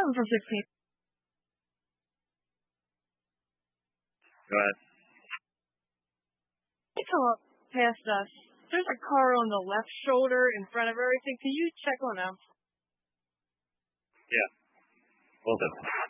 from 16. Go ahead. You come up past us. There's a car on the left shoulder in front of everything. Can you check on them? Yeah. Will do.